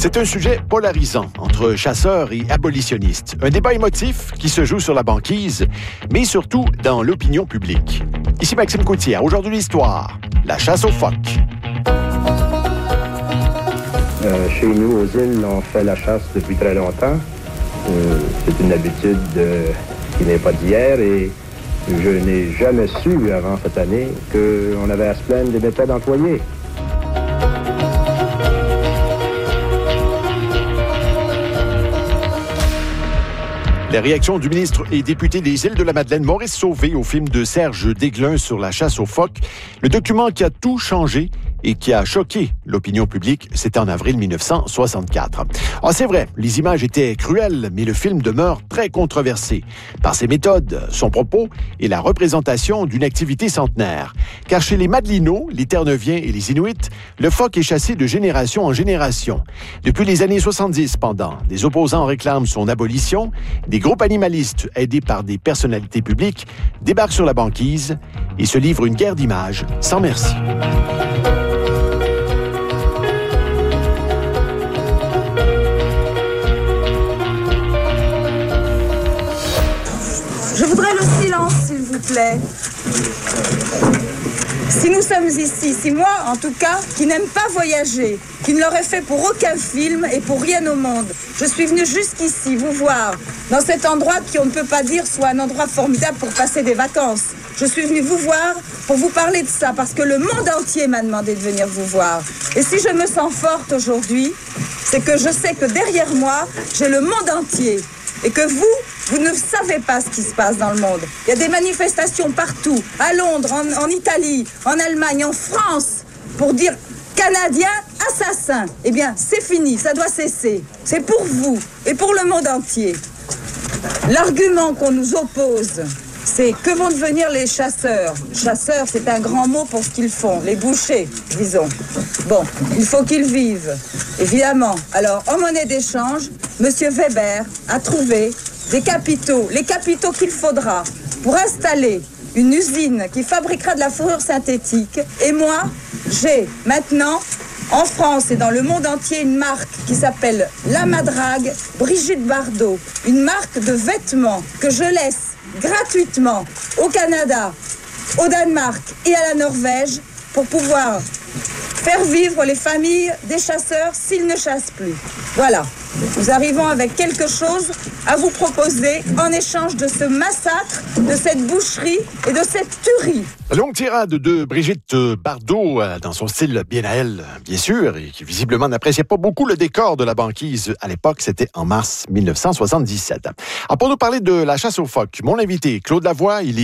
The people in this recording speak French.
C'est un sujet polarisant entre chasseurs et abolitionnistes. Un débat émotif qui se joue sur la banquise, mais surtout dans l'opinion publique. Ici Maxime Coutier. Aujourd'hui, l'histoire. La chasse aux phoques. Chez nous, aux îles, on fait la chasse depuis très longtemps. C'est une habitude qui n'est pas d'hier et je n'ai jamais su avant cette année qu'on avait à se plaindre des méthodes employées. La réaction du ministre et député des Îles-de-la-Madeleine, Maurice Sauvé, au film de Serge Desglin sur la chasse aux phoques. Le document qui a tout changé et qui a choqué l'opinion publique, c'était en avril 1964. Ah, c'est vrai, les images étaient cruelles, mais le film demeure très controversé par ses méthodes, son propos et la représentation d'une activité centenaire. Car chez les Madelinots, les Terre-Neuviens et les Inuits, le phoque est chassé de génération en génération. Depuis les années 70, pendant, des opposants réclament son abolition. Des groupes animalistes, aidés par des personnalités publiques, débarquent sur la banquise et se livrent une guerre d'images sans merci. Je voudrais le silence, s'il vous plaît. Si nous sommes ici, si moi, en tout cas, qui n'aime pas voyager, qui ne l'aurait fait pour aucun film et pour rien au monde, je suis venue jusqu'ici vous voir, dans cet endroit qui, on ne peut pas dire, soit un endroit formidable pour passer des vacances. Je suis venue vous voir pour vous parler de ça, parce que le monde entier m'a demandé de venir vous voir. Et si je me sens forte aujourd'hui, c'est que je sais que derrière moi, j'ai le monde entier. Et que vous ne savez pas ce qui se passe dans le monde. Il y a des manifestations partout, à Londres, en Italie, en Allemagne, en France, pour dire Canadiens assassins. Eh bien, c'est fini, ça doit cesser. C'est pour vous et pour le monde entier. L'argument qu'on nous oppose, c'est que vont devenir les chasseurs. Chasseurs, c'est un grand mot pour ce qu'ils font, les bouchers, disons. Bon, il faut qu'ils vivent, évidemment. Alors, en monnaie d'échange, M. Weber a trouvé des capitaux, les capitaux qu'il faudra pour installer une usine qui fabriquera de la fourrure synthétique. Et moi, j'ai maintenant, en France et dans le monde entier, une marque qui s'appelle La Madrague Brigitte Bardot. Une marque de vêtements que je laisse gratuitement au Canada, au Danemark et à la Norvège pour pouvoir faire vivre les familles des chasseurs s'ils ne chassent plus. Voilà. Nous arrivons avec quelque chose à vous proposer en échange de ce massacre, de cette boucherie et de cette tuerie. Longue tirade de Brigitte Bardot, dans son style bien à elle, bien sûr, et qui visiblement n'appréciait pas beaucoup le décor de la banquise à l'époque. C'était en mars 1977. Alors, pour nous parler de la chasse aux phoques, mon invité, Claude Lavoie, il est